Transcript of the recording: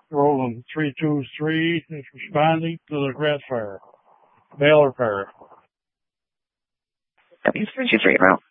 Roland 323 is responding to the Grant Fire. Baylor Fire. W323 route.